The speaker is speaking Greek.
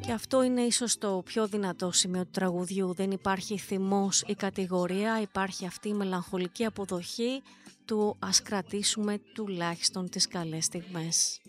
Και αυτό είναι ίσως το πιο δυνατό σημείο του τραγουδιού. Δεν υπάρχει θυμός ή κατηγορία, υπάρχει αυτή η μελαγχολική αποδοχή του ας κρατήσουμε τουλάχιστον τις καλές στιγμές.